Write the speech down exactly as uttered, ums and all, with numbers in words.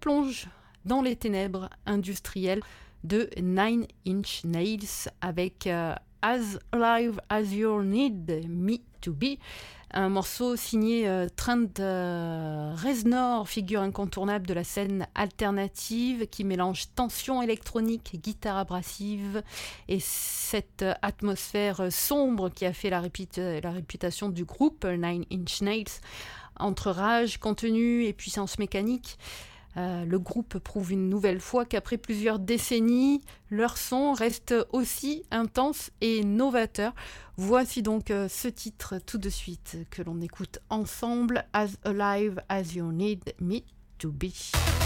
plonge dans les ténèbres industrielles de Nine Inch Nails avec euh, As Alive As You Need Me To Be, un morceau signé euh, Trent euh, Reznor, figure incontournable de la scène alternative qui mélange tension électronique, guitare abrasive et cette euh, atmosphère euh, sombre qui a fait la, réput- la réputation du groupe Nine Inch Nails. Entre rage, contenu et puissance mécanique, euh, le groupe prouve une nouvelle fois qu'après plusieurs décennies, leur son reste aussi intense et novateur. Voici donc euh, ce titre tout de suite que l'on écoute ensemble, As Alive As You Need Me To Be.